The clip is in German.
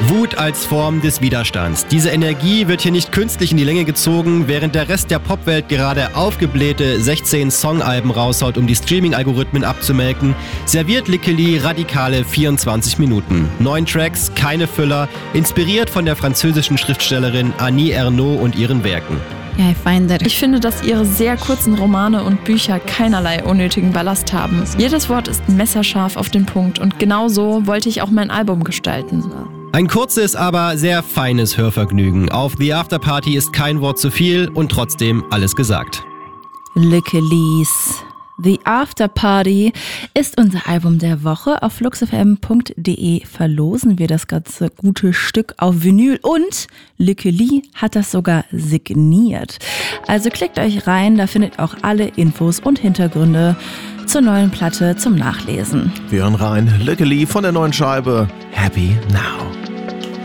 Wut als Form des Widerstands. Diese Energie wird hier nicht künstlich in die Länge gezogen, während der Rest der Popwelt gerade aufgeblähte 16 Songalben raushaut, um die Streaming-Algorithmen abzumelken, serviert Lekeli radikale 24 Minuten. 9 Tracks, keine Füller, inspiriert von der französischen Schriftstellerin Annie Ernaux und ihren Werken. Ja, ich finde, dass ihre sehr kurzen Romane und Bücher keinerlei unnötigen Ballast haben. Jedes Wort ist messerscharf auf den Punkt und genau so wollte ich auch mein Album gestalten. Ein kurzes, aber sehr feines Hörvergnügen. Auf The Afterparty ist kein Wort zu viel und trotzdem alles gesagt. Lekelis. The Afterparty ist unser Album der Woche. Auf fluxfm.de verlosen wir das ganze gute Stück auf Vinyl und Lekeli hat das sogar signiert. Also klickt euch rein, da findet auch alle Infos und Hintergründe zur neuen Platte zum Nachlesen. Wir hören rein. Lekeli von der neuen Scheibe Happy Now.